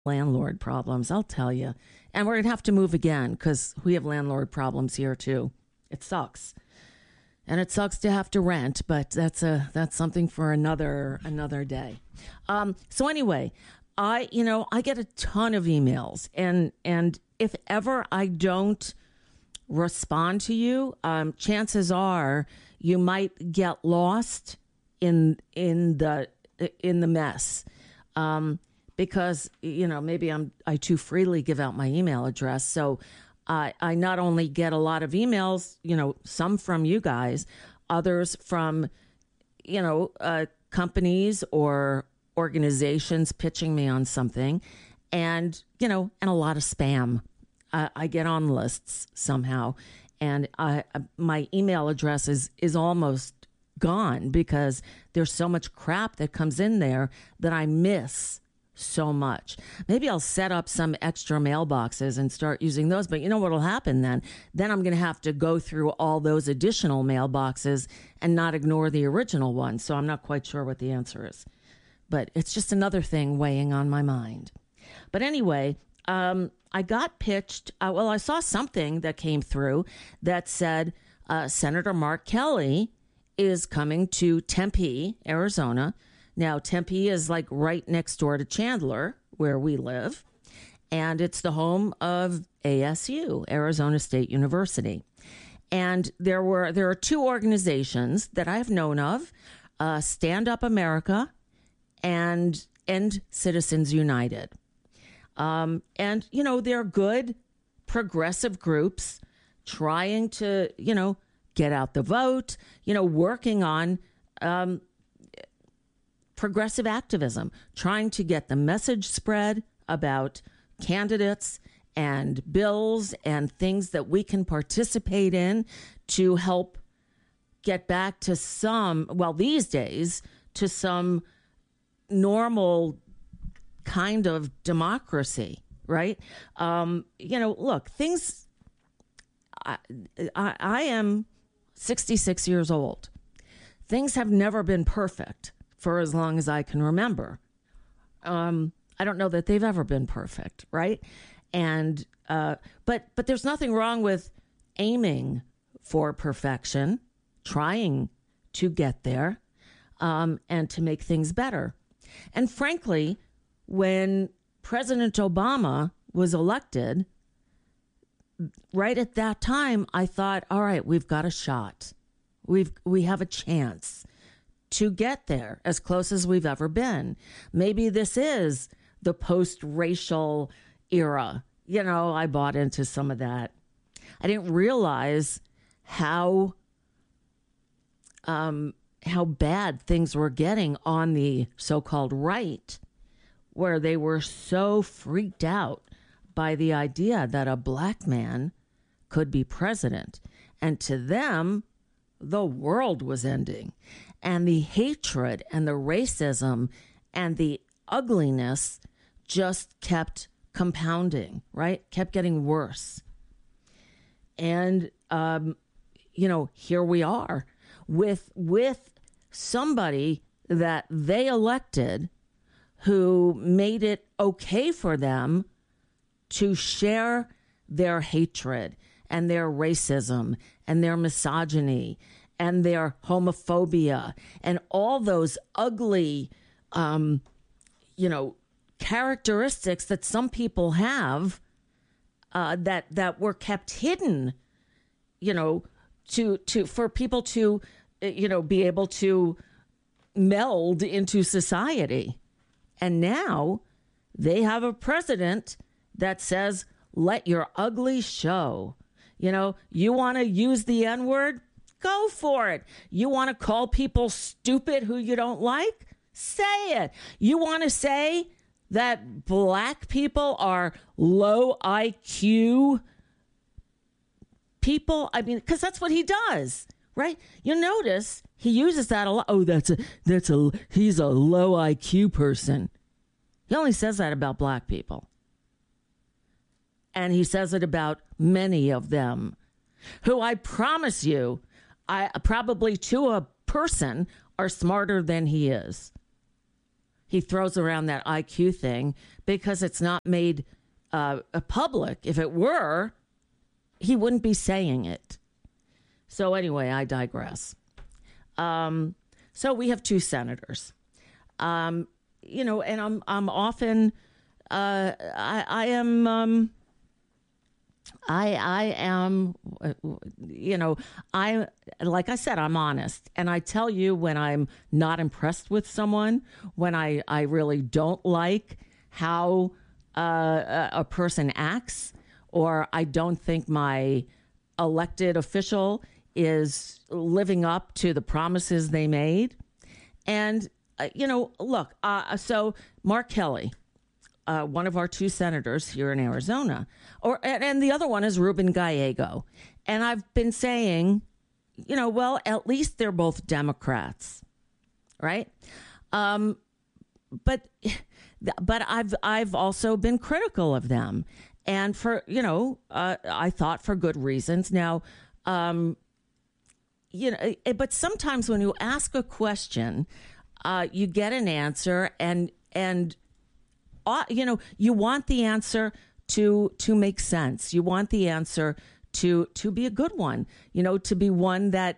Landlord problems, I'll tell you. And we're going to have to move again because we have landlord problems here too. It sucks. And it sucks to have to rent, but that's something for another day. So anyway, I get a ton of emails, and if ever I don't respond to you, chances are you might get lost in the mess. Because, maybe I too freely give out my email address. So I not only get a lot of emails, some from you guys, others from, companies or organizations pitching me on something, and a lot of spam. I get on lists somehow, and my email address is almost gone because there's so much crap that comes in there that I miss so much. Maybe I'll set up some extra mailboxes and start using those. But you know what'll happen then? Then I'm going to have to go through all those additional mailboxes and not ignore the original one. So I'm not quite sure what the answer is. But it's just another thing weighing on my mind. But anyway, I got pitched. I saw something that came through that said Senator Mark Kelly is coming to Tempe, Arizona. Now, Tempe is like right next door to Chandler, where we live, and it's the home of ASU, Arizona State University. And there are two organizations that I've known of, Stand Up America and End Citizens United. And, they're good progressive groups trying to, get out the vote, working on progressive activism, trying to get the message spread about candidates and bills and things that we can participate in to help get back to these days, to some normal kind of democracy, right? Look, things, I am 66 years old. Things have never been perfect for as long as I can remember. I don't know that they've ever been perfect, right? And but there's nothing wrong with aiming for perfection, trying to get there, and to make things better. And frankly, when President Obama was elected, right at that time, I thought, all right, we've got a shot. We have a chance to get there as close as we've ever been. Maybe this is the post-racial era. I bought into some of that. I didn't realize how bad things were getting on the so-called right, where they were so freaked out by the idea that a black man could be president. And to them, the world was ending. And the hatred and the racism and the ugliness just kept compounding, right? Kept getting worse. And, here we are with somebody that they elected who made it okay for them to share their hatred and their racism and their misogyny and their homophobia and all those ugly, characteristics that some people have that were kept hidden, for people to, be able to meld into society. And now they have a president that says, let your ugly show. You want to use the N-word? Go for it. You want to call people stupid who you don't like? Say it. You want to say that black people are low IQ people? I mean, because that's what he does, right? You notice he uses that a lot. Oh, he's a low IQ person. He only says that about black people. And he says it about many of them, who I promise you, I probably to a person are smarter than he is. he throws around that IQ thing because it's not made public. If it were, he wouldn't be saying it. So anyway, I digress. So we have 2 senators. You know, and I'm often, I am, you know, like I said, I'm honest. And I tell you when I'm not impressed with someone, when I really don't like how a person acts, or I don't think my elected official is living up to the promises they made. And, you know, look, so Mark Kelly, one of our 2 senators here in Arizona, and the other one is Ruben Gallego. And I've been saying, you know, well, at least they're both Democrats, right? But I've also been critical of them, and for, you know, I thought for good reasons. Now, you know, but sometimes when you ask a question, you get an answer, and you know, you want the answer to make sense. You want the answer to be a good one. You know, to be one that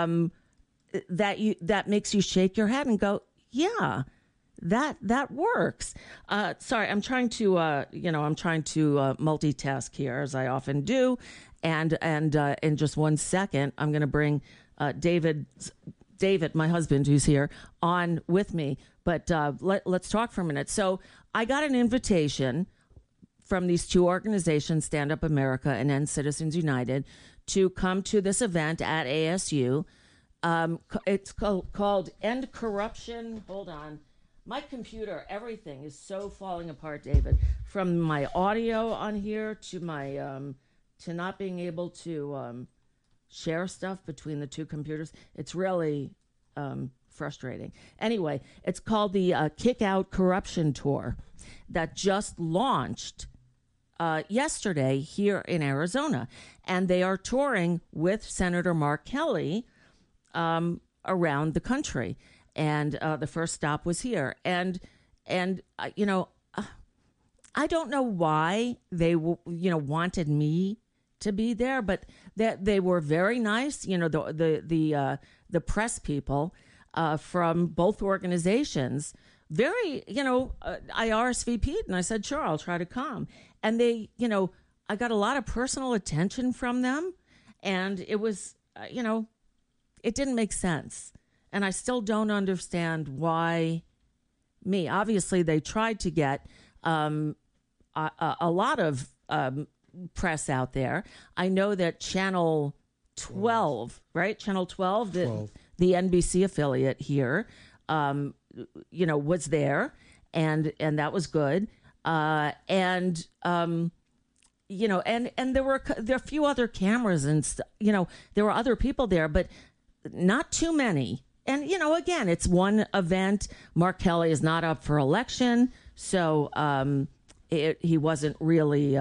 that makes you shake your head and go, yeah, that works. Sorry, I'm trying to you know, multitask here, as I often do, and in just 1 second, I'm going to bring David, my husband, who's here, on with me. But let's talk for a minute. So I got an invitation from these 2 organizations, Stand Up America and End Citizens United, to come to this event at ASU. It's called End Corruption. Hold on. My computer, everything is so falling apart, David. From my audio on here to my to not being able to share stuff between the 2 computers. It's really frustrating. Anyway, it's called the Kick Out Corruption Tour that just launched yesterday here in Arizona. And they are touring with Senator Mark Kelly around the country. And the first stop was here. And you know, I don't know why they you know, wanted me to be there, but they were very nice. You know, the press people from both organizations, very, you know, I RSVP'd and I said, sure, I'll try to come. And they, you know, I got a lot of personal attention from them, and it was, you know, it didn't make sense. And I still don't understand why me. Obviously, they tried to get a lot of press out there. I know that Channel 12, right? Channel 12, the NBC affiliate here, you know, was there, and that was good. You know, and there were a few other cameras, and you know, there were other people there, but not too many. And, you know, again, it's one event. Mark Kelly is not up for election, so he wasn't really,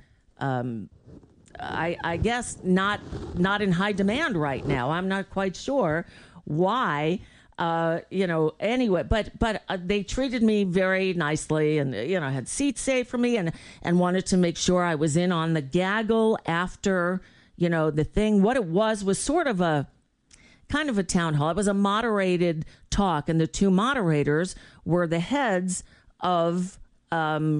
I guess, not in high demand right now. I'm not quite sure why. You know, anyway, but they treated me very nicely, and, you know, had seats saved for me, and wanted to make sure I was in on the gaggle after, you know, the thing. What it was sort of a kind of a town hall. It was a moderated talk, and the 2 moderators were the heads of the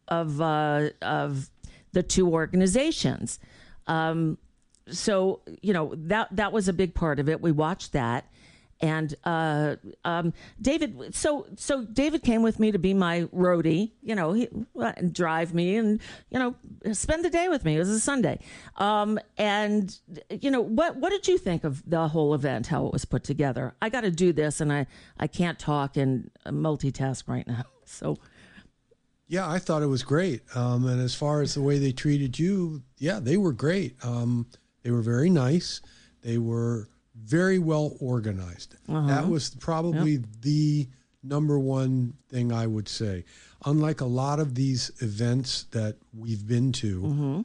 2 organizations. So, you know, that was a big part of it. We watched that. And David, so David came with me to be my roadie, you know, and drive me, and, you know, spend the day with me. It was a Sunday. And, you know, what did you think of the whole event, how it was put together? I got to do this, and I can't talk and multitask right now. So. Yeah, I thought it was great. And as far as the way they treated you, yeah, they were great. They were very nice. They were very well organized. That was probably the number one thing I would say. Unlike a lot of these events that we've been to,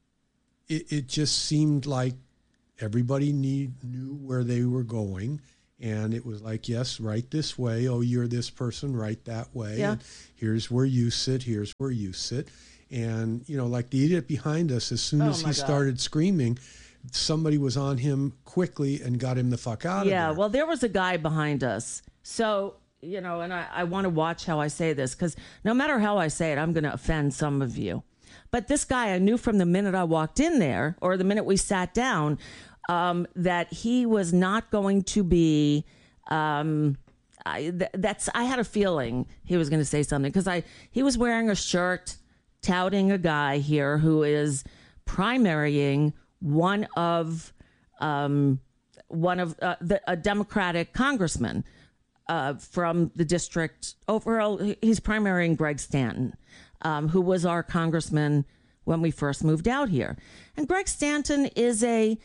it just seemed like everybody knew where they were going, And it was like, yes, write this way. Oh, you're this person, write that way. Yeah. And here's where you sit. Here's where you sit. And, like the idiot behind us, as soon as he started screaming, somebody was on him quickly and got him the fuck out of there. Yeah, well, there was a guy behind us. So, and I want to watch how I say this, because no matter how I say it, I'm going to offend some of you. But this guy, I knew from the minute I walked in there, or the minute we sat down, that he was not going to be... I had a feeling he was going to say something, because he was wearing a shirt touting a guy here who is primarying a Democratic congressman from the district. Overall, he's primarying Greg Stanton, who was our congressman when we first moved out here. And Greg Stanton is he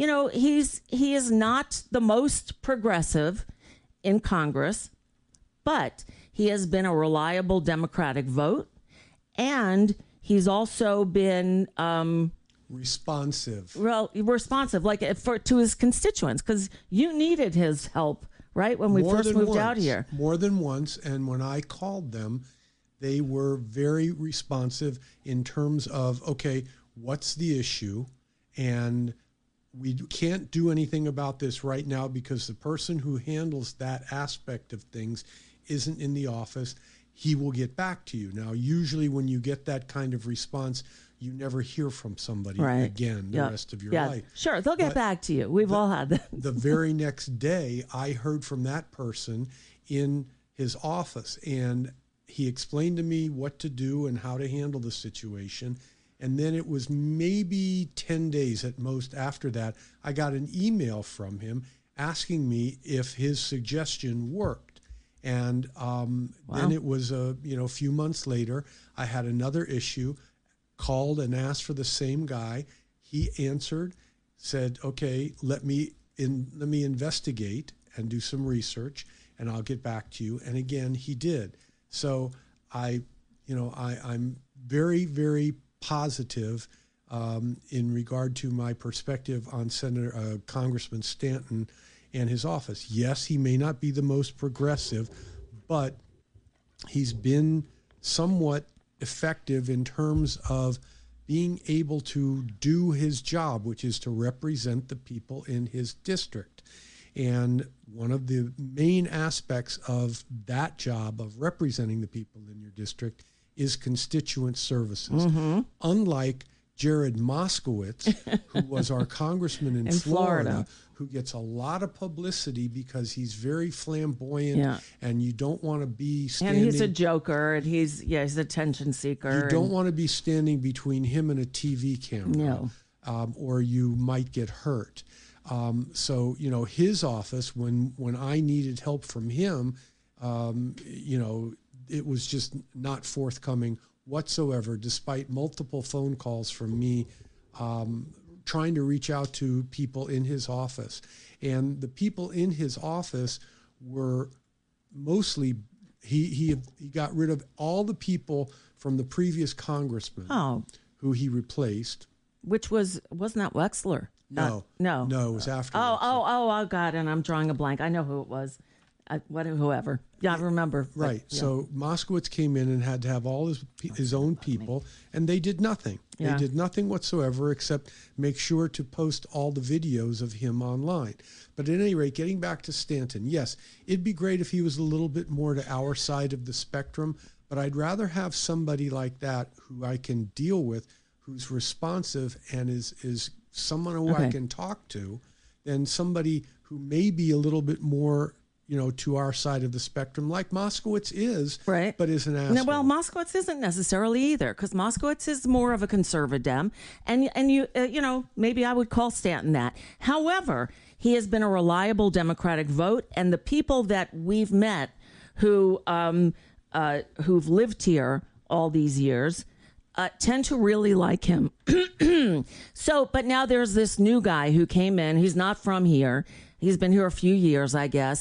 is not the most progressive in Congress, but he has been a reliable Democratic vote, and he's also been responsive. Well, responsive, to his constituents, because you needed his help, right, when we first moved out here. More than once, and when I called them, they were very responsive in terms of, okay, what's the issue? And we can't do anything about this right now because the person who handles that aspect of things isn't in the office. He will get back to you. Now, usually when you get that kind of response, you never hear from somebody again the rest of your life. Sure, they'll get back to you. We've all had that. The very next day, I heard from that person in his office, and he explained to me what to do and how to handle the situation. And then it was maybe 10 days at most after that, I got an email from him asking me if his suggestion worked. And then it was a few months later, I had another issue, called and asked for the same guy. He answered, said, "Okay, let me investigate and do some research, and I'll get back to you." And again, he did. So I'm very, very positive in regard to my perspective on Congressman Stanton and his office. Yes, he may not be the most progressive, but he's been somewhat effective in terms of being able to do his job, which is to represent the people in his district. And one of the main aspects of that job of representing the people in your district is constituent services. Mm-hmm. Unlike Jared Moskowitz, who was our congressman in Florida, who gets a lot of publicity because he's very flamboyant, and you don't want to be standing... And he's a joker, and he's an attention seeker. You don't want to be standing between him and a TV camera, or you might get hurt. So, his office, when I needed help from him, it was just not forthcoming whatsoever, despite multiple phone calls from me trying to reach out to people in his office. And the people in his office were mostly, he got rid of all the people from the previous congressman who he replaced. Which wasn't that Wexler? No, it was after. Oh, God, and I'm drawing a blank. I know who it was. Whoever. Yeah, I remember. Right. But, So Moskowitz came in and had to have all his own people, and they did nothing. Yeah. They did nothing whatsoever except make sure to post all the videos of him online. But at any rate, getting back to Stanton, yes, it'd be great if he was a little bit more to our side of the spectrum, but I'd rather have somebody like that who I can deal with, who's responsive and is someone who I can talk to, than somebody who may be a little bit more to our side of the spectrum, like Moskowitz is, right? But is an asshole. No, well, Moskowitz isn't necessarily either, because Moskowitz is more of a conservative, and maybe I would call Stanton that. However, he has been a reliable Democratic vote, and the people that we've met who've lived here all these years tend to really like him. So, but now there's this new guy who came in. He's not from here. He's been here a few years, I guess.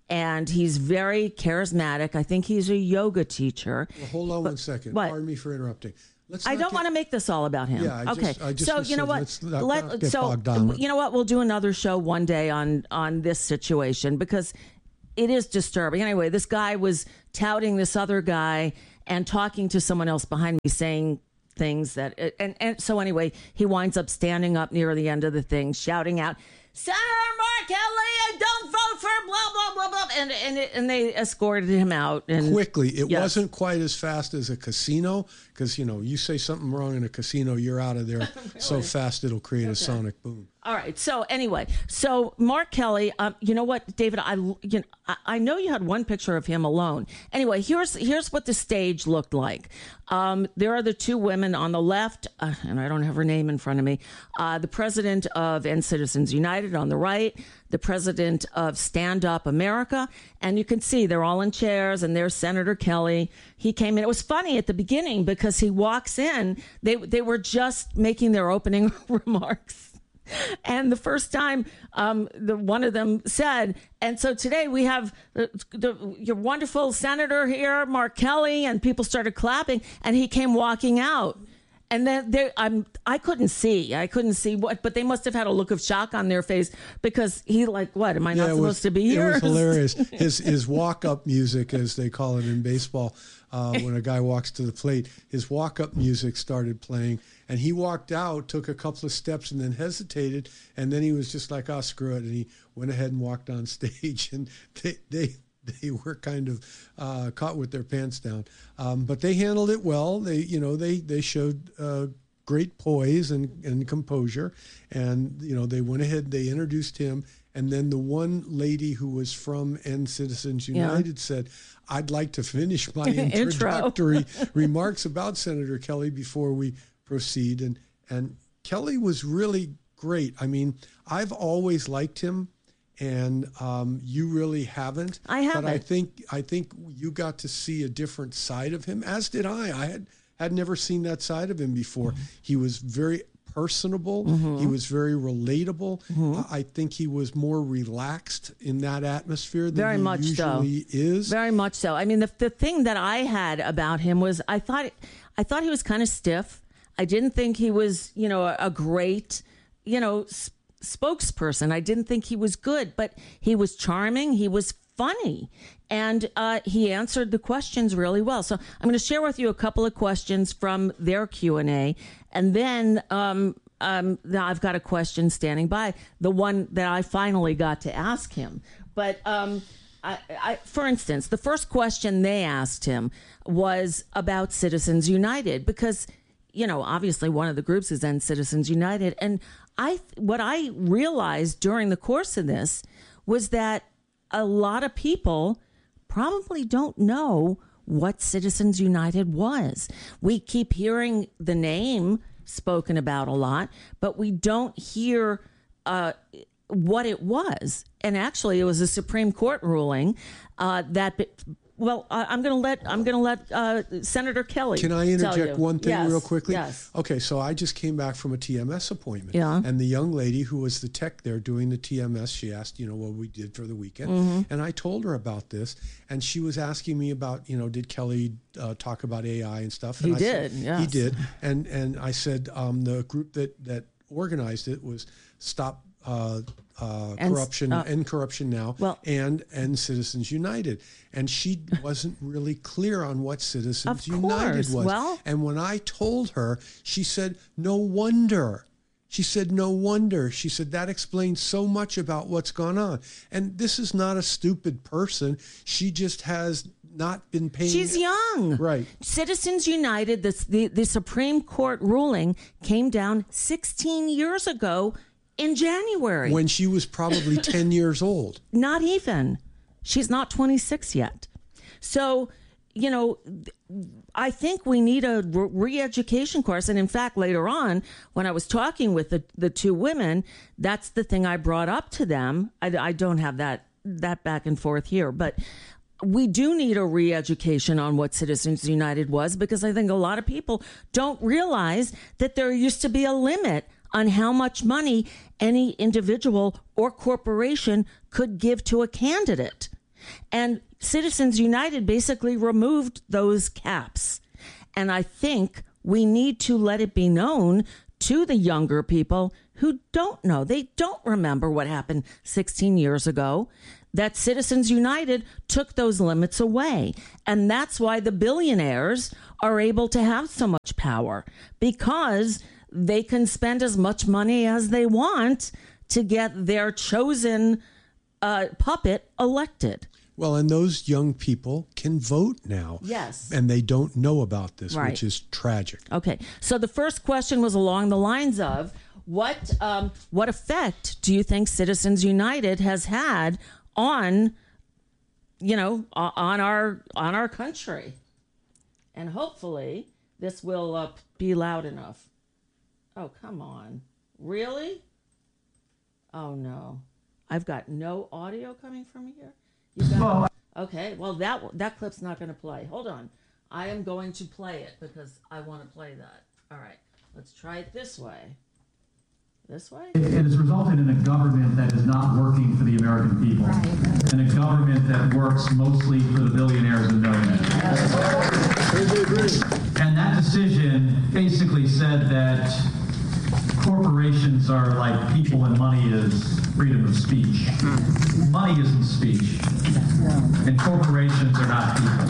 and he's very charismatic. I think he's a yoga teacher. Well, hold on one second. what? Pardon me for interrupting. I don't want to make this all about him. Yeah, okay. So you know what? Let's bogged down. You know what? We'll do another show one day on this situation because it is disturbing. Anyway, this guy was touting this other guy and talking to someone else behind me, saying things that and so anyway, he winds up standing up near the end of the thing, shouting out, "Senator Mark Kelly, don't vote for blah blah blah blah," and they escorted him out. And quickly, it wasn't quite as fast as a casino because you say something wrong in a casino, you're out of there really? So fast it'll create a sonic boom. All right. So anyway, so Mark Kelly, you know what, David, I know you had one picture of him alone. Anyway, here's what the stage looked like. There are the two women on the left, and I don't have her name in front of me. The president of End Citizens United on the right, the president of Stand Up America, and you can see they're all in chairs, and there's Senator Kelly. He came in. It was funny at the beginning because he walks in. They were just making their opening remarks. And the first time, one of them said, and so today we have your wonderful senator here, Mark Kelly, and people started clapping, and he came walking out. And then I couldn't see what, but they must have had a look of shock on their face because he like, what, am I not supposed to be here? It was hilarious. His walk-up music, as they call it in baseball, when a guy walks to the plate, his walk-up music started playing. And he walked out, took a couple of steps, and then hesitated. And then he was just like, "Oh, screw it!" And he went ahead and walked on stage. And they were kind of caught with their pants down, but they handled it well. They showed great poise and composure, and they went ahead. They introduced him, and then the one lady who was from End Citizens United said, "I'd like to finish my introductory remarks about Senator Kelly before we proceed." And Kelly was really great. I mean, I've always liked him, and you really haven't. I haven't. But I think you got to see a different side of him, as did I. I had never seen that side of him before. Mm-hmm. He was very personable. Mm-hmm. He was very relatable. Mm-hmm. I think he was more relaxed in that atmosphere than he usually is. Very much so. I mean, the thing that I had about him was I thought he was kind of stiff. I didn't think he was, a great, spokesperson. I didn't think he was good, but he was charming. He was funny, and he answered the questions really well. So I'm going to share with you a couple of questions from their Q&A, and then now I've got a question standing by, the one that I finally got to ask him. But for instance, the first question they asked him was about Citizens United, because obviously one of the groups is End Citizens United. And what I realized during the course of this was that a lot of people probably don't know what Citizens United was. We keep hearing the name spoken about a lot, but we don't hear what it was. And actually, it was a Supreme Court ruling that. Well, I'm going to let Senator Kelly. Can I interject one thing real quickly? Yes. Okay, so I just came back from a TMS appointment. Yeah. And the young lady who was the tech there doing the TMS, she asked, what we did for the weekend. Mm-hmm. And I told her about this. And she was asking me about, did Kelly talk about AI and stuff? And he did, yes. He did. And I said the group that organized it was Stop Corruption, End Corruption Now, and Citizens United. And she wasn't really clear on what Citizens United was. Well, and when I told her, she said, no wonder. She said, no wonder. She said, that explains so much about what's gone on. And this is not a stupid person. She just has not been paying. She's young. Right. Citizens United, the Supreme Court ruling came down 16 years ago in January. When she was probably 10 years old. Not even. She's not 26 yet. So, I think we need a re-education course. And in fact, later on, when I was talking with the two women, that's the thing I brought up to them. I don't have that back and forth here, but we do need a re-education on what Citizens United was, because I think a lot of people don't realize that there used to be a limit on how much money any individual or corporation could give to a candidate. And Citizens United basically removed those caps. And I think we need to let it be known to the younger people who don't know. They don't remember what happened 16 years ago, that Citizens United took those limits away. And that's why the billionaires are able to have so much power, because they can spend as much money as they want to get their chosen puppet elected. Well, and those young people can vote now. Yes. And they don't know about this, Right. which is tragic. Okay. So the first question was along the lines of, what effect do you think Citizens United has had on, on our country? And hopefully this will be loud enough. Oh, come on. Really? Oh, no. I've got no audio coming from here. Okay, well, that clip's not going to play. Hold on. I am going to play it because I want to play that. All right, let's try it this way. This way? It has resulted in a government that is not working for the American people, and a government that works mostly for the billionaires and millionaires. And that decision basically said that corporations are like people and money is freedom of speech. Money isn't speech, and corporations are not people.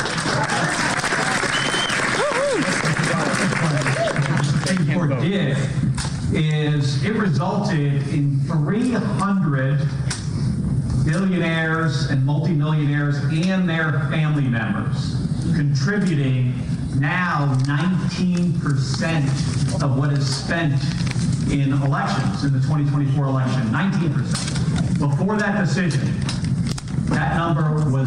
What the Supreme Court did is it resulted in 300 billionaires and multimillionaires and their family members contributing now 19% of what is spent in elections, in the 2024 election, 19%. Before that decision, that number was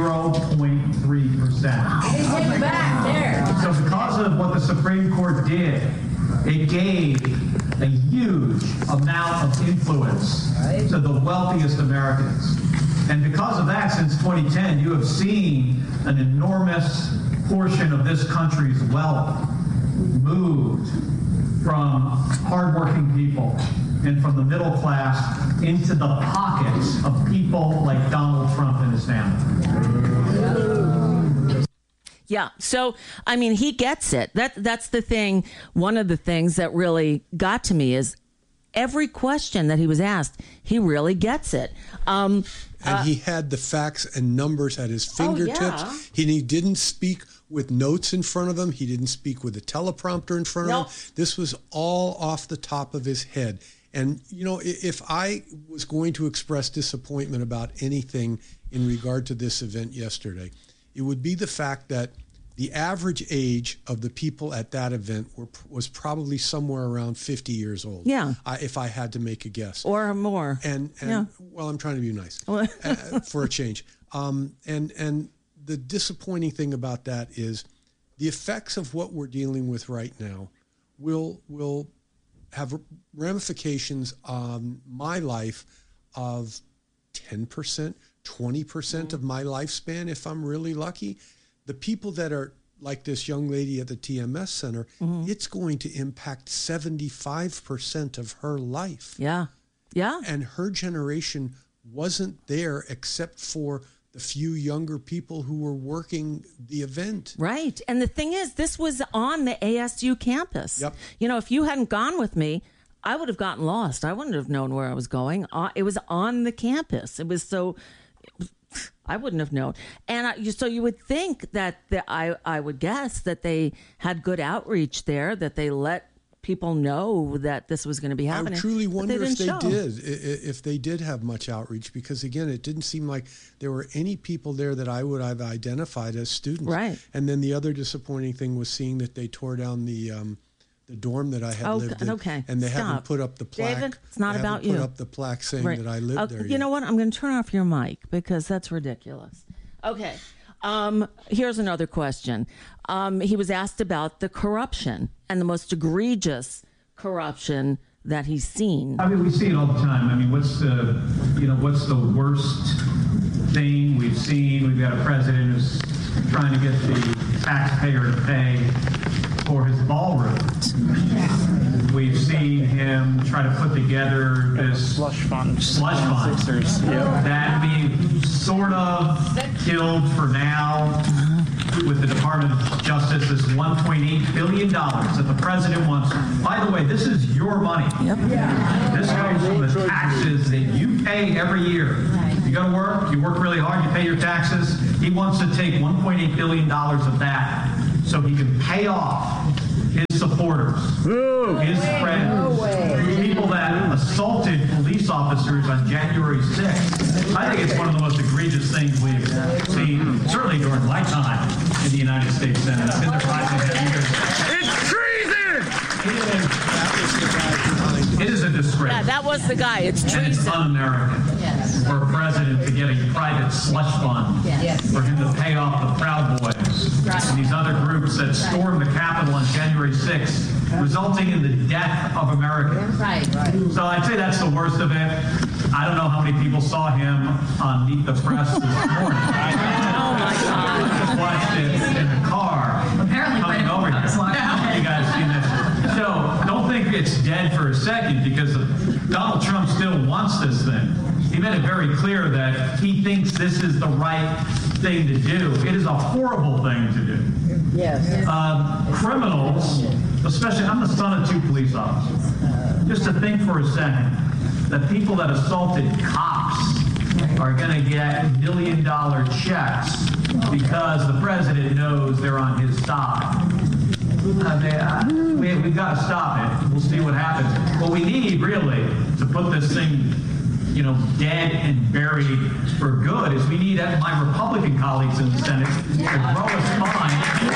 0.3%. Take it back there. So because of what the Supreme Court did, it gave a huge amount of influence to the wealthiest Americans. And because of that, since 2010, you have seen an enormous portion of this country's wealth moved from hardworking people and from the middle class into the pockets of people like Donald Trump and his family. Yeah. So, I mean, he gets it. That's the thing. One of the things that really got to me is every question that he was asked, he really gets it. And he had the facts and numbers at his fingertips. yeah. He didn't speak with notes in front of him. He didn't speak with a teleprompter in front of him. This was all off the top of his head. And, if I was going to express disappointment about anything in regard to this event yesterday, it would be the fact that the average age of the people at that event was probably somewhere around 50 years old. Yeah. If I had to make a guess. Or more. And yeah. Well, I'm trying to be nice for a change. And the disappointing thing about that is the effects of what we're dealing with right now will have ramifications on my life of 10%, 20% of my lifespan if I'm really lucky. The people that are like this young lady at the TMS Center, it's going to impact 75% of her life. Yeah. Yeah. And her generation wasn't there except for the few younger people who were working the event. Right. And the thing is, this was on the ASU campus. Yep. If you hadn't gone with me, I would have gotten lost. I wouldn't have known where I was going. It was on the campus. It was so... I wouldn't have known. And so you would think that I would guess that they had good outreach there, that they let people know that this was going to be happening. I truly wonder if they show. if they did have much outreach, because again, it didn't seem like there were any people there that I would have identified as students. Right. And then the other disappointing thing was seeing that they tore down the dorm that I had lived in. Okay. And they haven't Stop. put up the plaque. David, it's not about you. Put up the plaque saying Right. that I lived there. You know what? I'm going to turn off your mic because that's ridiculous. Okay. Here's another question. He was asked about the corruption and the most egregious corruption that he's seen. I mean, we see it all the time. I mean, what's the worst thing we've seen? We've got a president who's trying to get the taxpayer to pay for his ballroom. We've seen him try to put together this slush fund. Sixers. Yep. That being sort of killed for now with the Department of Justice, this $1.8 billion that the president wants. By the way, this is your money. Yep. This comes from the taxes that you pay every year. You go to work, you work really hard, you pay your taxes. He wants to take $1.8 billion of that so he can pay off his supporters, his friends, people that assaulted police officers on January 6th. I think it's one of the most egregious things we've seen, certainly during my time in the United States Senate. I've been there 5.5 years. It's treason! It is a disgrace. Yeah, that was the guy. It's treason. And it's un-American for a president to get a private slush fund for him to pay off the Proud Boys and these other groups that stormed the Capitol on January 6th, resulting in the death of Americans. So I'd say that's the worst of it. I don't know how many people saw him on Meet the Press this morning. Oh, my God. I just watched it in the car. Apparently, coming over here. You guys seen this? So don't think it's dead for a second, because Donald Trump still wants this thing. He made it very clear that he thinks this is the right thing to do. It is a horrible thing to do. Yes. Criminals, especially, I'm the son of 2 police officers. Just to think for a second that people that assaulted cops are going to get $1 million checks because the president knows they're on his side. We've got to stop it. We'll see what happens. What we need, really, to put this thing, dead and buried for good, is we need my Republican colleagues in the Senate to grow a spine.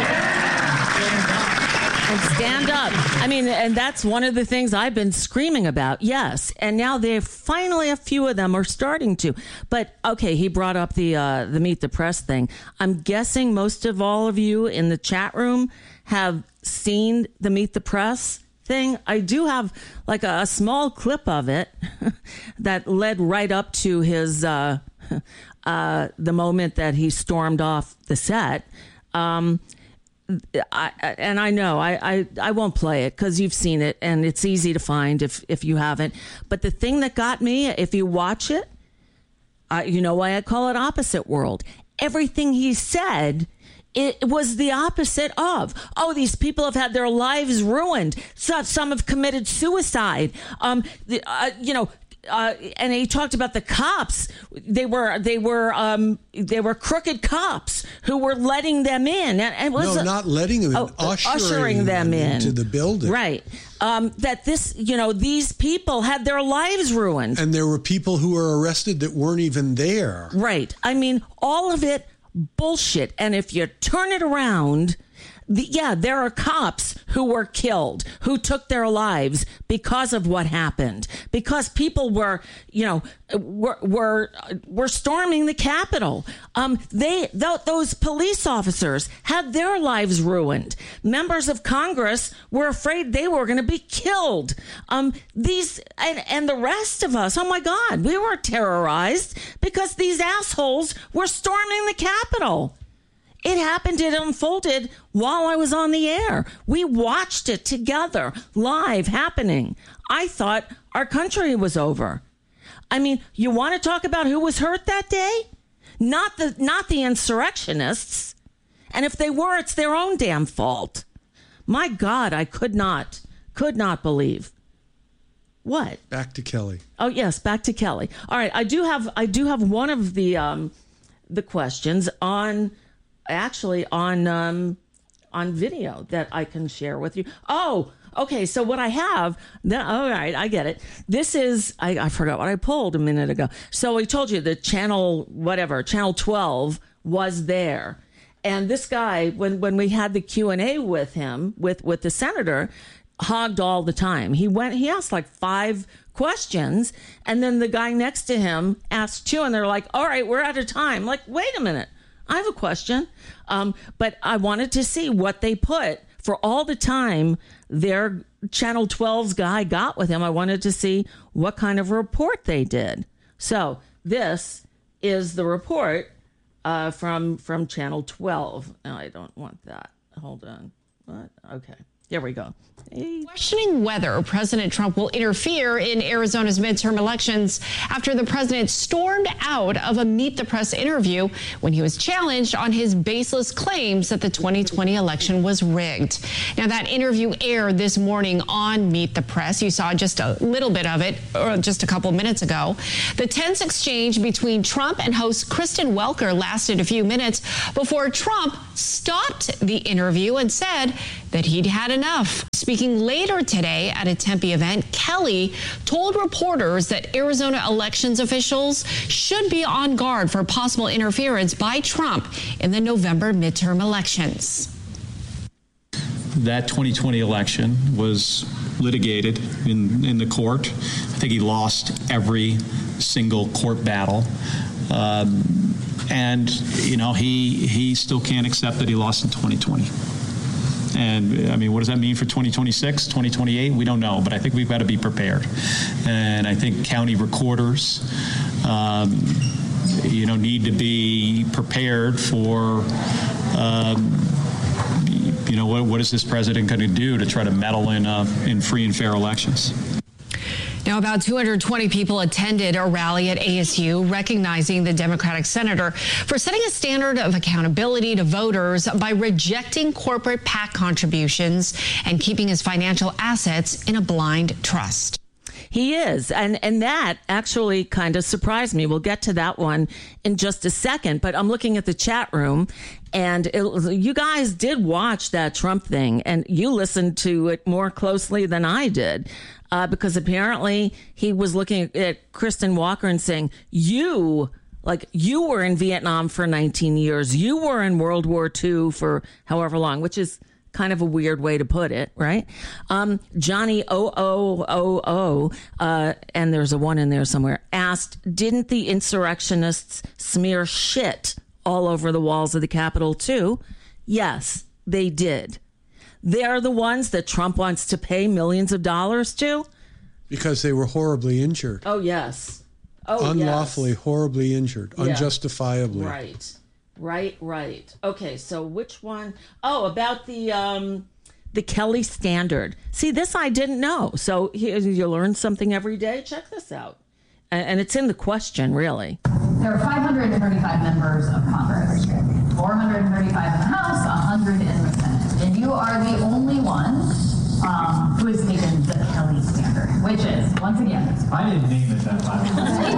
And stand up. I mean, and that's one of the things I've been screaming about. Yes. And now they're finally, a few of them are starting to. But okay, he brought up the Meet the Press thing. I'm guessing most of all of you in the chat room have seen the Meet the Press thing. I do have like a small clip of it that led right up to his the moment that he stormed off the set. I won't play it because you've seen it and it's easy to find if you haven't. But the thing that got me, if you watch it, you know why I call it opposite world. Everything he said, it was the opposite of, these people have had their lives ruined. Some have committed suicide. And he talked about the cops. They were crooked cops who were letting them in. And it was not letting them in, ushering them into the building. Right. That these people had their lives ruined. And there were people who were arrested that weren't even there. Right. I mean, all of it bullshit. And if you turn it around, there are cops who were killed, who took their lives because of what happened, because people were storming the Capitol. Those police officers had their lives ruined. Members of Congress were afraid they were going to be killed. And the rest of us, oh my God, we were terrorized because these assholes were storming the Capitol. It happened, it unfolded while I was on the air. We watched it together, live, happening. I thought our country was over. I mean, you want to talk about who was hurt that day? Not the insurrectionists. And if they were, it's their own damn fault. My God, I could not believe. What? Back to Kelly. Oh, yes, back to Kelly. All right, I do have one of the questions on video that I can share with you. Oh, okay. So what I have, all right, I get it. This is, I forgot what I pulled a minute ago. So I told you the channel 12 was there. And this guy, when we had the Q&A with him, with the senator, hogged all the time. He asked like 5 questions, and then the guy next to him asked 2, and they're like, all right, we're out of time. Like, wait a minute. I have a question, but I wanted to see what they put for all the time their Channel 12's guy got with him. I wanted to see what kind of report they did. So this is the report from Channel 12. No, I don't want that. Hold on. What? Okay. There we go. Questioning whether President Trump will interfere in Arizona's midterm elections after the president stormed out of a Meet the Press interview when he was challenged on his baseless claims that the 2020 election was rigged. Now, that interview aired this morning on Meet the Press. You saw just a little bit of it just a couple minutes ago. The tense exchange between Trump and host Kristen Welker lasted a few minutes before Trump stopped the interview and said that he'd had enough. Speaking later today at a Tempe event, Kelly told reporters that Arizona elections officials should be on guard for possible interference by Trump in the November midterm elections. That 2020 election was litigated in the court. I think he lost every single court battle. And, you know, he still can't accept that he lost in 2020. And, I mean, what does that mean for 2026, 2028? We don't know, but I think we've got to be prepared. And I think county recorders, need to be prepared for, what is this president going to do to try to meddle in free and fair elections? Now, about 220 people attended a rally at ASU recognizing the Democratic senator for setting a standard of accountability to voters by rejecting corporate PAC contributions and keeping his financial assets in a blind trust. He is. And that actually kind of surprised me. We'll get to that one in just a second. But I'm looking at the chat room, and you guys did watch that Trump thing, and you listened to it more closely than I did. Because apparently he was looking at Kristen Welker and saying, you were in Vietnam for 19 years. You were in World War II for however long, which is kind of a weird way to put it, right? Johnny OOOO, and there's a one in there somewhere, asked, didn't the insurrectionists smear shit all over the walls of the Capitol too? Yes, they did. They're the ones that Trump wants to pay millions of dollars to? Because they were horribly injured. Oh, yes. Unlawfully, horribly injured, unjustifiably. Right. Okay, so which one? Oh, about the Kelly Standard. See, this I didn't know. So you learn something every day. Check this out. And it's in the question, really. There are 535 members of Congress, 435 in the House, 100 in the Senate. And you are the only one who has taken the Kelly Standard, which is, once again... I didn't name it that time.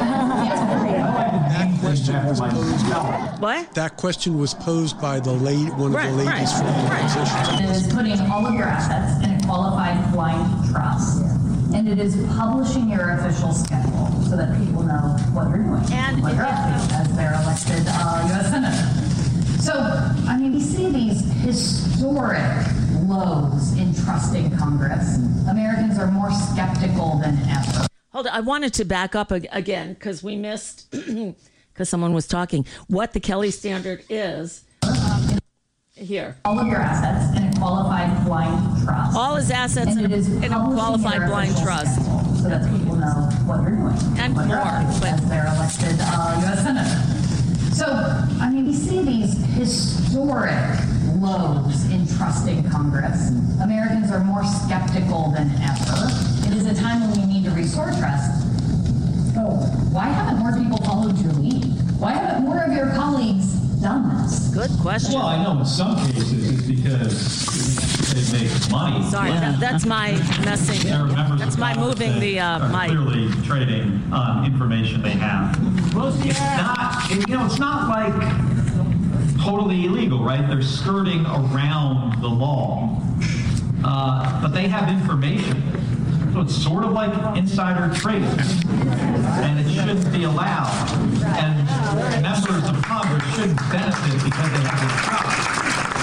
What? That question was posed by one of the ladies from the opposition. It is putting all of your assets in a qualified blind trust. And it is publishing your official schedule so that people know what you're doing, and what you're up to as their elected U.S. Senator. So, I mean, we see these historic lows in trusting Congress. Americans are more skeptical than ever. Hold on. I wanted to back up again because we missed, because someone was talking, what the Kelly Standard is. Here. All of your assets in a qualified blind trust. All his assets in a qualified blind trust. So that people know what you're doing. And what more. As their elected U.S. Senator. So, I mean, we see these historic lows in trusting Congress. Americans are more skeptical than ever. It is a time when we need to restore trust. So, why haven't more people followed your lead? Why haven't more of your colleagues done this? Good question. Well, I know in some cases it's because it makes money. Sorry, that's my messing. That's my moving the mic. Clearly trading information they have. It's not like totally illegal, right? They're skirting around the law, but they have information. So it's sort of like insider trading, and it shouldn't be allowed. And members of Congress shouldn't benefit because they have this job.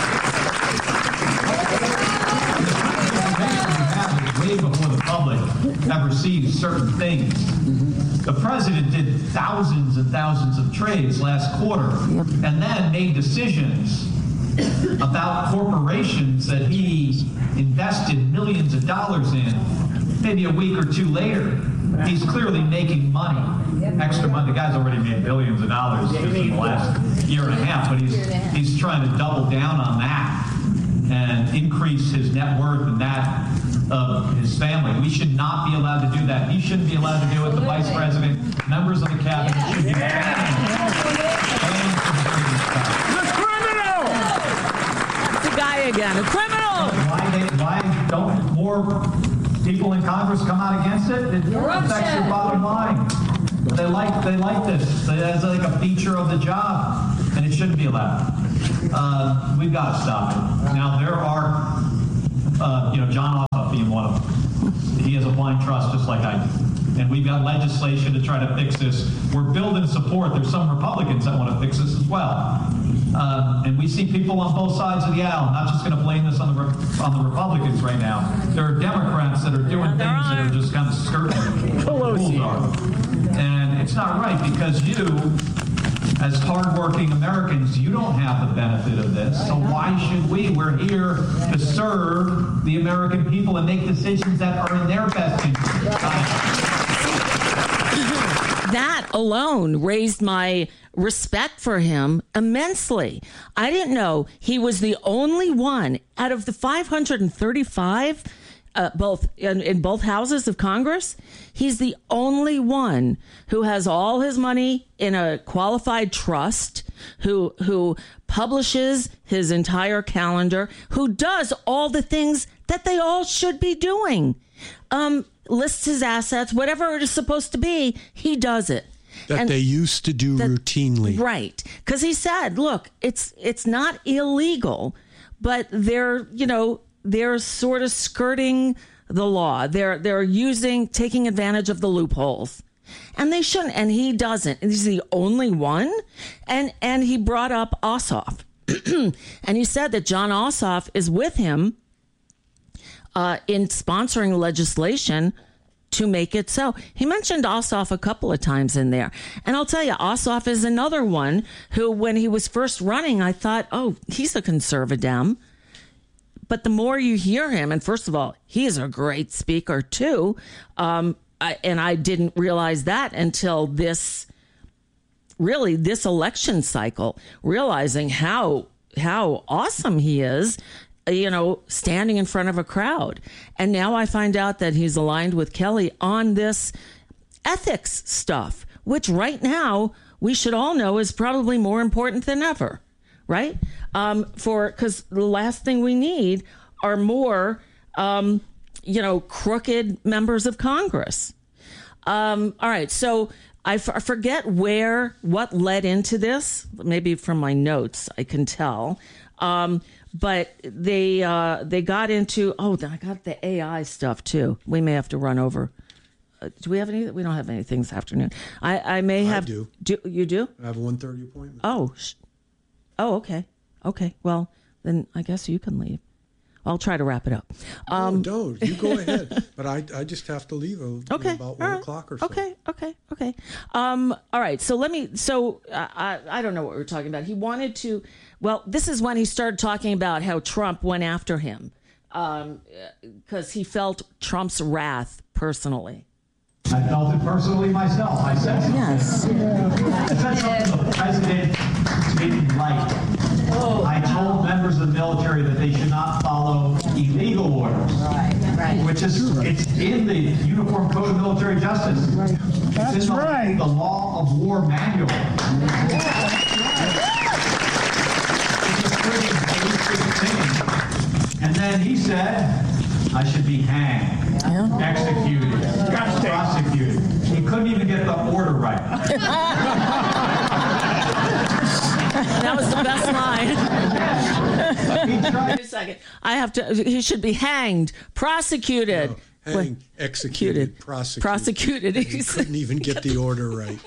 Way before the public ever sees certain things. The president did thousands and thousands of trades last quarter and then made decisions about corporations that he invested millions of dollars in. Maybe a week or two later, he's clearly making money, extra money. The guy's already made billions of dollars just in the last year and a half, but he's trying to double down on that. and increase his net worth and that of his family. We should not be allowed to do that. He shouldn't be allowed to do it. The vice president, members of the cabinet should be banned from The criminal! That's the guy again, a criminal! Why don't more people in Congress come out against it? It affects your bottom line. They like this. It's like a feature of the job, and it shouldn't be allowed. We've got to stop it. Now, there are, John Ossoff being one of them. He has a blind trust just like I do. And we've got legislation to try to fix this. We're building support. There's some Republicans that want to fix this as well. And we see people on both sides of the aisle. I'm not just going to blame this on the Republicans right now. There are Democrats that are doing things that are just kind of skirting the rules are. And it's not right because you, as hardworking Americans, you don't have the benefit of this. So why should we? We're here to serve the American people and make decisions that are in their best interest. That alone raised my respect for him immensely. I didn't know he was the only one out of the 535 in both houses of Congress. He's the only one who has all his money in a qualified trust, who publishes his entire calendar, who does all the things that they all should be doing. Lists his assets, whatever it is supposed to be, he does it. They used to do routinely. Right. Because he said, look, it's not illegal, but they're sort of skirting the law. They're taking advantage of the loopholes. And they shouldn't. And he doesn't. And he's the only one. And he brought up Ossoff. And he said that John Ossoff is with him in sponsoring legislation to make it so. He mentioned Ossoff a couple of times in there. And I'll tell you, Ossoff is another one who, when he was first running, I thought, oh, he's a conservative. But the more you hear him, and first of all, he is a great speaker too. And I didn't realize that until this election cycle, realizing how awesome he is, standing in front of a crowd. And now I find out that he's aligned with Kelly on this ethics stuff, which right now we should all know is probably more important than ever, right? Because the last thing we need are more, crooked members of Congress. All right. So I forget what led into this. Maybe from my notes, I can tell. But they got into, I got the AI stuff too. We may have to run over. Do we have any? We don't have anything this afternoon. I do. You do? I have a 1:30 appointment. Oh, okay. Okay. Well, then I guess you can leave. I'll try to wrap it up. Don't. You go ahead. But I just have to leave about 1 o'clock or so. Okay. All right. So I don't know what we were talking about. He wanted to, this is when he started talking about how Trump went after him because he felt Trump's wrath personally. I felt it personally myself. I said something. Yes. I said something the president didn't like. I told members of the military that they should not follow illegal orders. Right. Which is, it's in the Uniform Code of Military Justice. That's right. The Law of War Manual. It's a pretty basic thing. And then he said, I should be hanged, executed, prosecuted. He couldn't even get the order right. That was the best line. Wait a second. He should be hanged, prosecuted. No, hanged, executed, prosecuted. He couldn't even get the order right.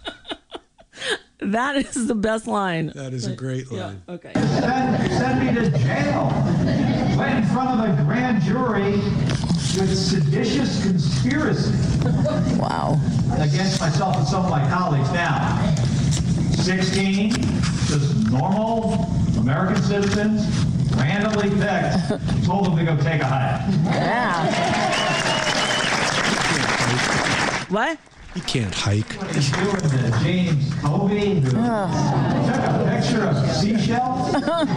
That is the best line. That is a great line. Yeah, okay. Send me to jail. Went in front of a grand jury with seditious conspiracy. Wow. Against myself and some of my colleagues. Now, 16, just normal American citizens, randomly picked, told them to go take a hike. Yeah. What? He can't hike. He's doing the James Comey, who took a picture of a seashell,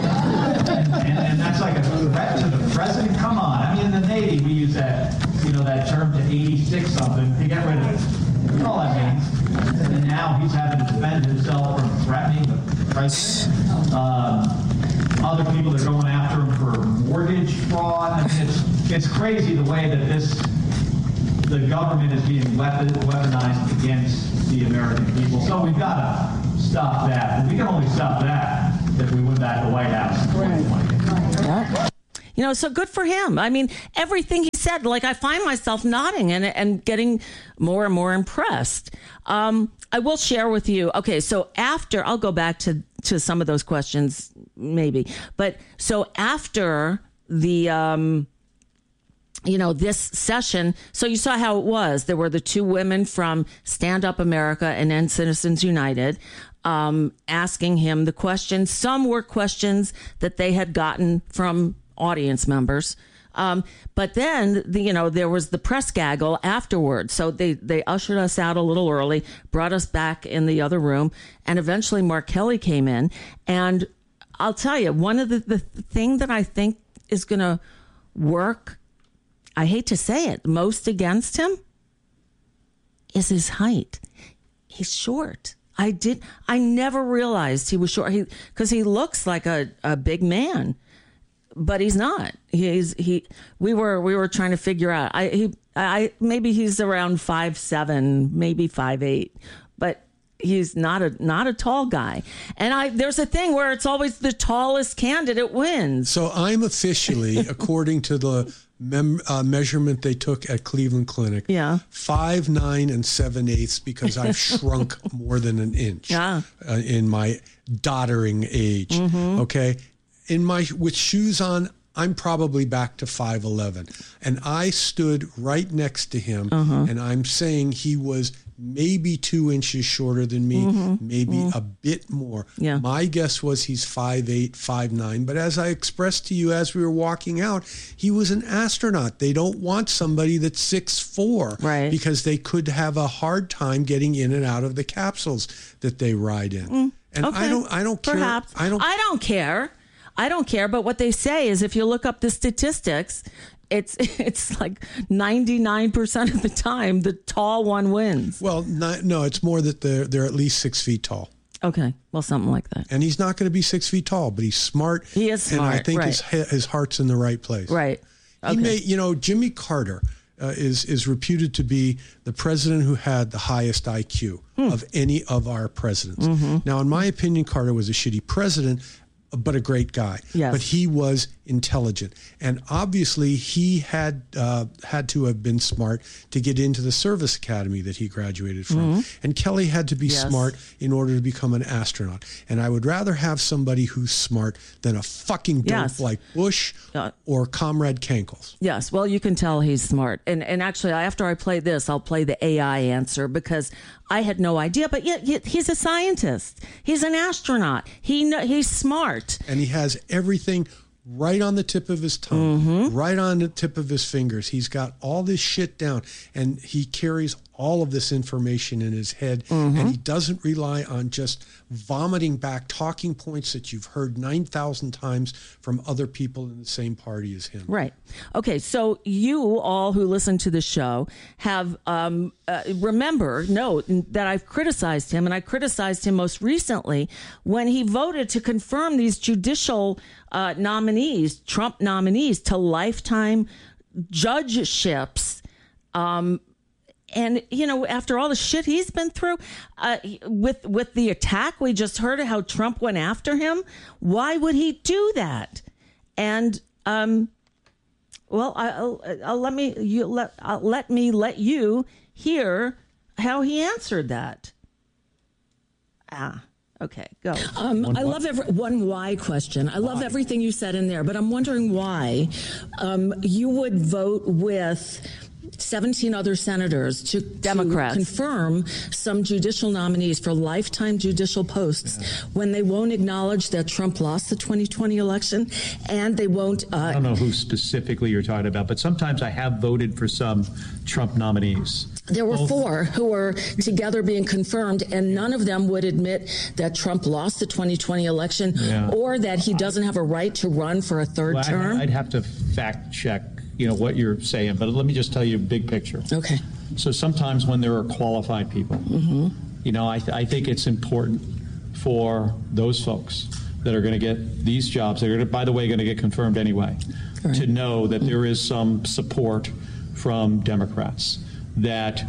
and that's like a threat to the president. Come on, I mean, in the Navy we use that, that term to 86 something to get rid of it. You know all that means. And now he's having to defend himself from threatening the president. Other people are going after him for mortgage fraud. I mean, it's crazy the way that the government is being weaponized against the American people. So we've got to stop that. And we can only stop that if we win back the White House in 2020. So good for him. I mean, everything he said, like, I find myself nodding and getting more and more impressed. I will share with you. Okay, so after, I'll go back to some of those questions, maybe. But so after the... this session, so you saw how it was. There were the two women from Stand Up America and End Citizens United asking him the questions. Some were questions that they had gotten from audience members. But then, there was the press gaggle afterwards. So they ushered us out a little early, brought us back in the other room, and eventually Mark Kelly came in. And I'll tell you, one of the thing that I think is going to work, I hate to say it, most against him is his height. He's short. I never realized he was short because he looks like a big man, but he's not. We were trying to figure out. Maybe he's around 5'7", maybe 5'8", but he's not a tall guy. And there's a thing where it's always the tallest candidate wins. So I'm officially, according to the measurement they took at Cleveland Clinic, 5'9" and 7/8 because I've shrunk more than an inch in my doddering age. Mm-hmm. Okay, with shoes on, I'm probably back to 5'11", and I stood right next to him, and I'm saying he was maybe 2 inches shorter than me, maybe a bit more. Yeah. My guess was he's 5'8", 5'9", but as I expressed to you as we were walking out, he was an astronaut. They don't want somebody that's 6'4", right? Because they could have a hard time getting in and out of the capsules that they ride in. And okay. I don't care. Perhaps. I don't care. I don't care. But what they say is, if you look up the statistics, it's like 99% of the time the tall one wins. Well, no, it's more that they're at least 6 feet tall. Okay, well, something like that. And he's not going to be 6 feet tall, but he's smart. He is smart, and I think his heart's in the right place. Right. Okay. He may, Jimmy Carter is reputed to be the president who had the highest IQ of any of our presidents. Mm-hmm. Now, in my opinion, Carter was a shitty president, but a great guy. Yes. But he was intelligent. And obviously he had to have been smart to get into the service academy that he graduated from. Mm-hmm. And Kelly had to be smart in order to become an astronaut. And I would rather have somebody who's smart than a fucking dope like Bush or Comrade Kankles. Yes. Well, you can tell he's smart. And actually, after I play this, I'll play the AI answer because I had no idea. But yet he's a scientist. He's an astronaut. He's smart. And he has everything right on the tip of his tongue, right on the tip of his fingers. He's got all this shit down, and he carries all of this information in his head, and he doesn't rely on just vomiting back talking points that you've heard 9,000 times from other people in the same party as him. Right. Okay, so you all who listen to the show have note that I've criticized him, and I criticized him most recently when he voted to confirm these judicial nominees, Trump nominees, to lifetime judgeships. And, after all the shit he's been through, with the attack, we just heard how Trump went after him. Why would he do that? And, let me let you hear how he answered that. Okay, go. I love one why question. I love everything you said in there, but I'm wondering why you would vote with 17 other senators to Democrats confirm some judicial nominees for lifetime judicial posts when they won't acknowledge that Trump lost the 2020 election, and they won't. I don't know who specifically you're talking about, but sometimes I have voted for some Trump nominees. There were 4 who were together being confirmed, and none of them would admit that Trump lost the 2020 election or that he doesn't have a right to run for a third term. I'd have to fact check, what you're saying, but let me just tell you a big picture. Okay. So sometimes when there are qualified people, I think it's important for those folks that are going to get these jobs, that are, by the way, going to get confirmed anyway, to know that there is some support from Democrats, that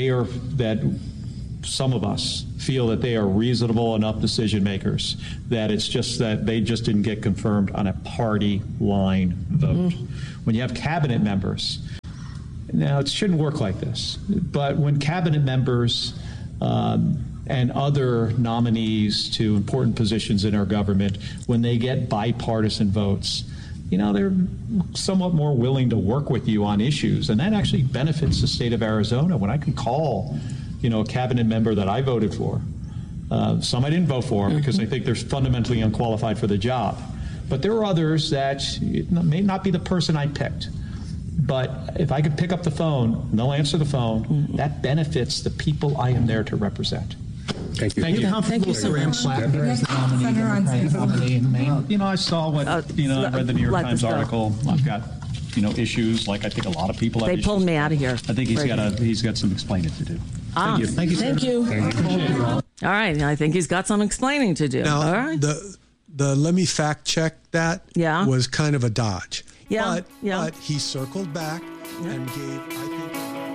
some of us feel that they are reasonable enough decision makers, that it's just that they just didn't get confirmed on a party line vote. When you have cabinet members, now it shouldn't work like this, but when cabinet members and other nominees to important positions in our government, when they get bipartisan votes, they're somewhat more willing to work with you on issues, and that actually benefits the state of Arizona. When I can call, a cabinet member that I voted for, some I didn't vote for because I think they're fundamentally unqualified for the job, but there are others that it may not be the person I picked. But if I could pick up the phone and they'll answer the phone, that benefits the people I am there to represent. Thank you. Thank you. Thank you so much. As the nominee in Maine. I saw what, I read the New York Times article. I've got, issues like I think a lot of people have. They pulled me out of here. I think he's got some explaining to do. Thank you. Thank you, sir. Thank you. All right. I think he's got some explaining to do. Now, all right. The let me fact check that was kind of a dodge. Yeah. But he circled back and gave, I think.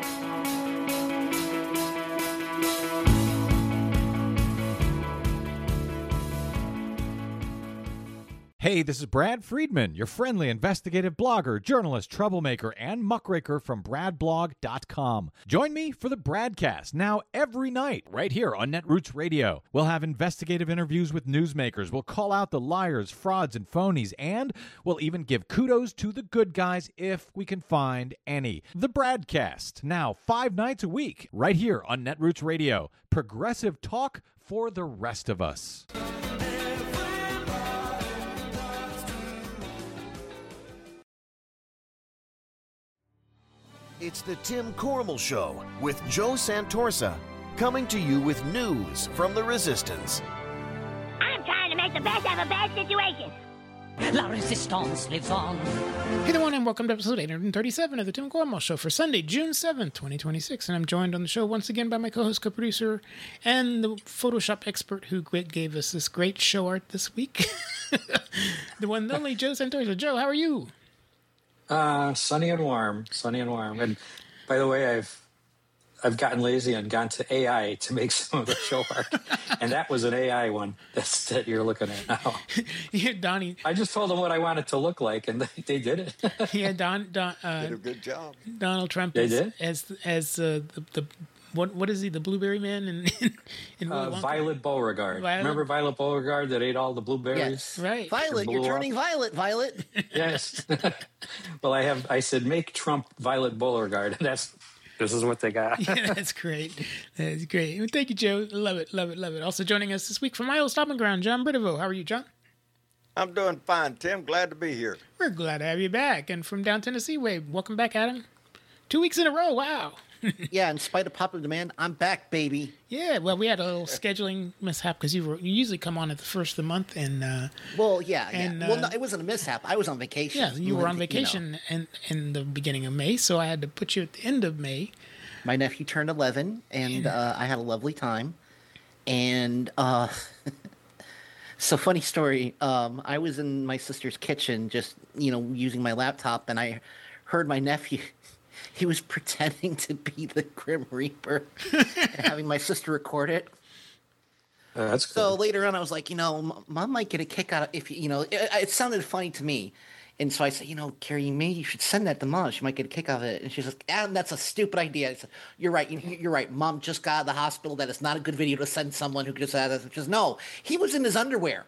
Hey, this is Brad Friedman, your friendly investigative blogger, journalist, troublemaker, and muckraker from bradblog.com. Join me for the Bradcast, now every night, right here on Netroots Radio. We'll have investigative interviews with newsmakers, we'll call out the liars, frauds, and phonies, and we'll even give kudos to the good guys if we can find any. The Bradcast, now 5 nights a week, right here on Netroots Radio. Progressive talk for the rest of us. It's the Tim Cormel Show with Joe Santorsa, coming to you with news from the Resistance. I'm trying to make the best out of a bad situation. La Resistance lives on. Hey everyone, and welcome to episode 837 of the Tim Cormel Show for Sunday, June 7th, 2026. And I'm joined on the show once again by my co-host, co-producer, and the Photoshop expert who gave us this great show art this week. The one and only Joe Santorsa. Joe, how are you? Sunny and warm. And by the way, I've gotten lazy and gone to AI to make some of the show art, and that was an AI one that you're looking at now. Yeah, Donnie. I just told them what I wanted to look like, and they did it. Yeah, Don did a good job. Donald Trump they did? as the what is he, the blueberry man in Violet Beauregard. Remember Violet Beauregard that ate all the blueberries? Yes, right. Violet, you're turning violet, Violet. Yes. Well, I said make Trump Violet Beauregard. This is what they got. Yeah, that's great. That's great. Well, thank you, Joe. Love it. Also joining us this week from my old stomping ground, John Bridevo. How are you, John? I'm doing fine, Tim. Glad to be here. We're glad to have you back. And from down Tennessee, Wade, welcome back, Adam. 2 weeks in a row. Wow. Yeah, in spite of popular demand, I'm back, baby. Yeah, well, we had a little scheduling mishap because you usually come on at the first of the month, and well, yeah. Well, no, it wasn't a mishap. I was on vacation. Yeah, you were on vacation in the beginning of May, so I had to put you at the end of May. My nephew turned 11, and I had a lovely time. And so, funny story. I was in my sister's kitchen, just using my laptop, and I heard my nephew. He was pretending to be the Grim Reaper and having my sister record it. That's cool. So later on, I was like, Mom might get a kick out of if it sounded funny to me. And so I said, Carrie, maybe you should send that to Mom. She might get a kick out of it. And she's like, that's a stupid idea. I said, you're right. You're right. Mom just got out of the hospital. That is not a good video to send someone who just had that. Just no, he was in his underwear.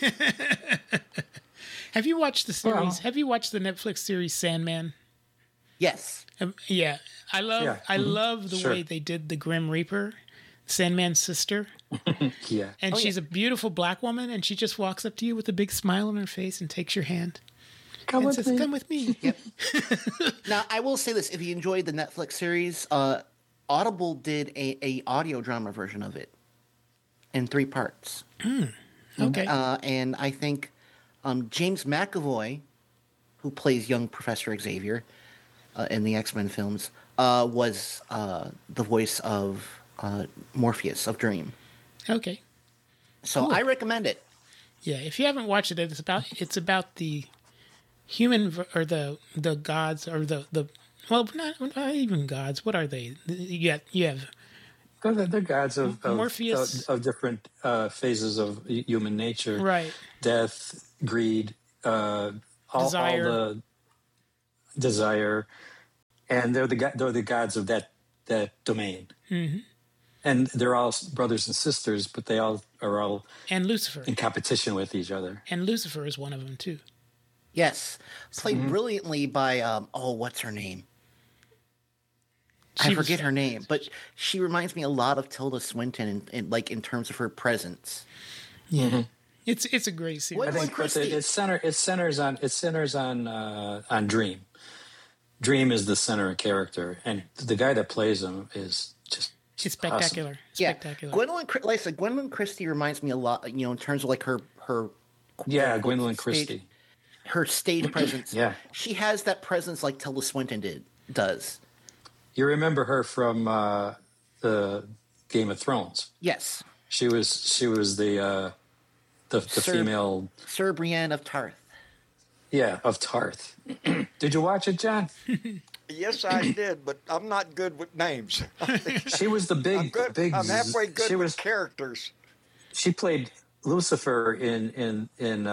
Have you watched the series? Have you watched the Netflix series Sandman? Yes. Yeah. I love the way they did the Grim Reaper, Sandman's sister. Yeah. And she's a beautiful black woman, and she just walks up to you with a big smile on her face and takes your hand. Come with me. Yep. Now, I will say this. If you enjoyed the Netflix series, Audible did a audio drama version of it in 3 parts. Okay. And I think James McAvoy, who plays young Professor Xavier in the X-Men films, was the voice of Morpheus of Dream. Okay. So Cool. I recommend it. Yeah, if you haven't watched it, it's about the human or the gods or the well, not even gods. What are they? You have They're gods of Morpheus. of different phases of human nature, Right. Death, greed, all the desire, and they're the gods of that domain. Mm-hmm. And they're all brothers and sisters, but they all are and Lucifer in competition with each other. And Lucifer is one of them too. Yes, played brilliantly by what's her name? I forget her name, but she reminds me a lot of Tilda Swinton in terms of her presence. Yeah, it's a great series. I think it centers on Dream. Dream is the center character, and the guy that plays him is just spectacular. Awesome. Spectacular. Gwendolyn Christie reminds me a lot, in terms of like her. Gwendolyn Christie. Her stage presence. Yeah, she has that presence like Tilda Swinton does. You remember her from the Game of Thrones? Yes. She was the female Sir Brienne of Tarth. Yeah, of Tarth. Did you watch it, John? Yes, I did, but I'm not good with names. She was the big. I'm halfway good with characters. She played Lucifer in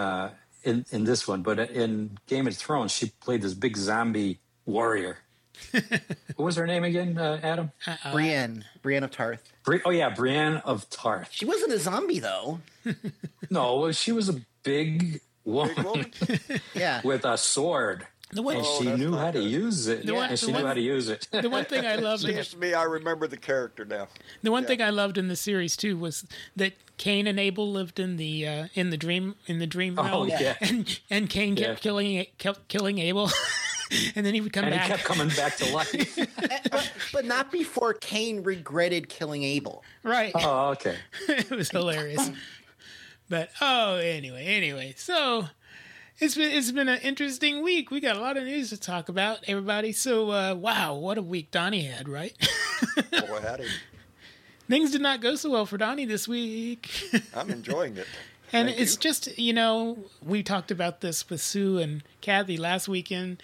this one, but in Game of Thrones, she played this big zombie warrior. What was her name again, Adam? Brienne of Tarth. Brienne of Tarth. She wasn't a zombie though. No, she was a big woman. Yeah, with a sword. She knew how to use it. The one thing I loved. Seems to me, I remember the character now. The one thing I loved in the series too was that Cain and Abel lived in the dream realm. Yeah. And Cain kept killing Abel. And then he would come back. And he kept coming back to life. but not before Cain regretted killing Abel. Right. Oh, okay. It was hilarious. But anyway. So it's been an interesting week. We got a lot of news to talk about, everybody. So wow, what a week Donnie had, right? Boy, had he. Things did not go so well for Donnie this week. I'm enjoying it. And it's just, we talked about this with Sue and Kathy last weekend.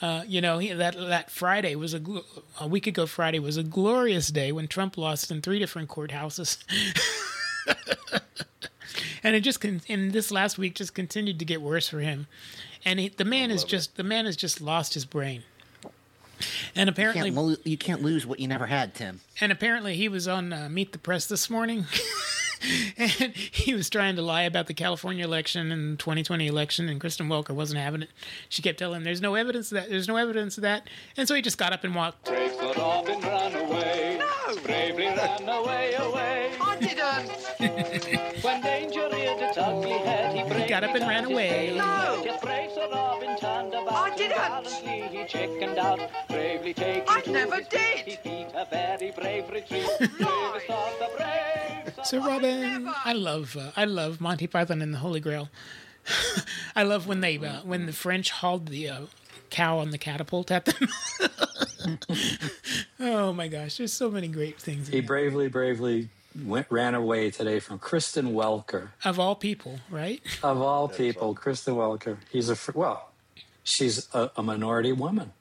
That Friday was a week ago Friday was a glorious day when Trump lost in 3 different courthouses. And it just in this last week just continued to get worse for him. And the man has just lost his brain. And apparently you can't lose what you never had, Tim. And apparently he was on Meet the Press this morning. And he was trying to lie about the California election and 2020 election, and Kristen Welker wasn't having it. She kept telling him, there's no evidence of that, there's no evidence of that. And so he just got up and walked. Brave the robin ran away. No! Bravely ran away. I didn't. When danger reared its ugly head, he got up and ran away. No! Just brave the robin turned about. I didn't. Gallantly he chickened out. Bravely taking I never did. He beat a very brave retreat. Bravest of the brave. So Robin, I love Monty Python and the Holy Grail. I love when the French hauled the cow on the catapult at them. Oh my gosh, there's so many great things. He bravely ran away today from Kristen Welker. Of all people, right? Of all people, Kristen Welker. She's a minority woman.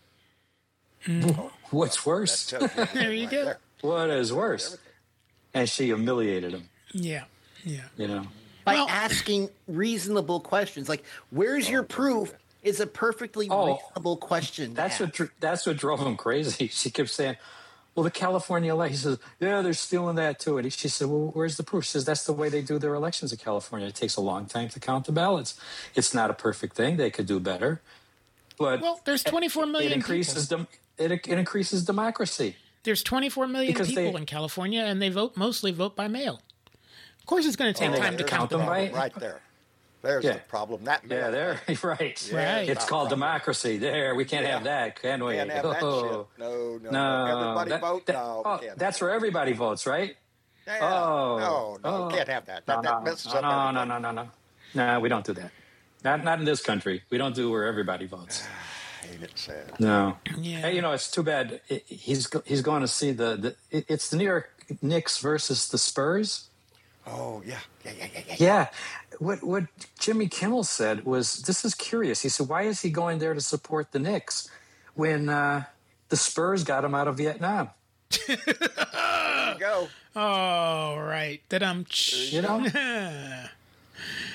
What's worse? There you go. What is worse? And she humiliated him. Yeah. By asking reasonable questions, like, "Where's your proof?" is a perfectly reasonable question. That's what drove him crazy. She kept saying, "Well, the California election." He says, "Yeah, they're stealing that too." And she said, "Well, where's the proof?" She says, "That's the way they do their elections in California. It takes a long time to count the ballots. It's not a perfect thing. They could do better." But well, there's 24 million. It increases it increases democracy. There's 24 million people in California, and they mostly vote by mail. Of course, it's going to take time to count them. Right there. There's the problem. That there, right. Yeah, it's called democracy. There, we can't have that, can we? Can't have that shit. No. Everybody vote. That's where everybody votes, right? Yeah. No, can't have that. That messes up everything. No, we don't do that. Not in this country. We don't do where everybody votes. Ain't it sad? No. Yeah. Hey, it's too bad. He's going to see it's the New York Knicks versus the Spurs. Oh, yeah. Yeah. What Jimmy Kimmel said was, this is curious. He said, why is he going there to support the Knicks when the Spurs got him out of Vietnam? There you go. Oh, right.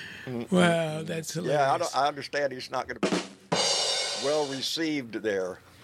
Wow, that's hilarious. Yeah, I understand he's not going to be well received there.